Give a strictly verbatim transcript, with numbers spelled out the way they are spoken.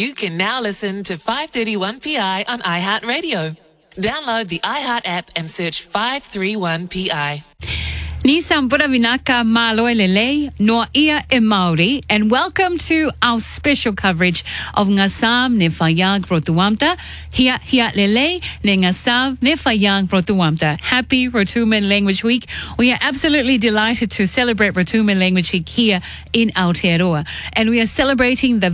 You can now listen to five thirty-one P I on iHeartRadio. Download the iHeart app and search five thirty-one P I. Ni sambura vinaka maloi lele no ia e Maori, and welcome to our special coverage of Ngasam ne Whaiang Rotuamta. Hia hia lele ne Ngasam ne Whaiang Rotuamta. Happy Rotuman Language Week. We are absolutely delighted to celebrate Rotuman Language Week here in Aotearoa, and we are celebrating the